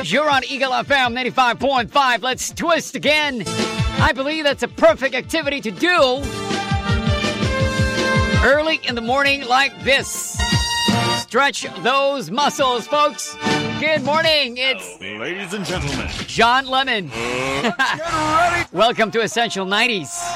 You're on Eagle FM 95.5. Let's twist again. I believe that's a perfect activity to do early in the morning like this. Stretch those muscles, folks. Good morning. It's ladies and gentlemen, John Lemon. get ready. Welcome to Essential 90s.